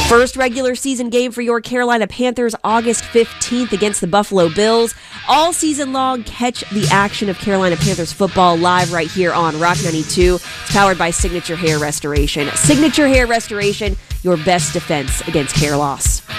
First regular season game for your Carolina Panthers, August 15th against the Buffalo Bills. All season long, catch the action of Carolina Panthers football live right here on Rock 92. It's powered by Signature Hair Restoration. Signature Hair Restoration, your best defense against hair loss.